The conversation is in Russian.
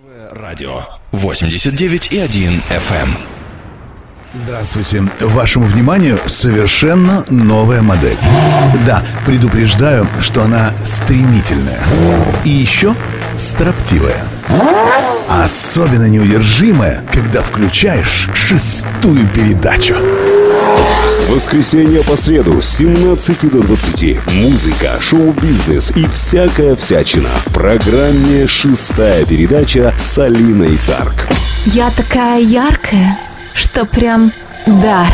Радио 89,1 FM. Здравствуйте. Вашему вниманию совершенно новая модель. Да, предупреждаю, что она стремительная. И еще строптивая. Особенно неудержимая, когда включаешь 6-ю передачу. С воскресенья по среду с 17 до 20. Музыка, шоу-бизнес и всякая всячина. В программе «6-я передача» с Алиной Дарк. Я такая яркая, что прям дар.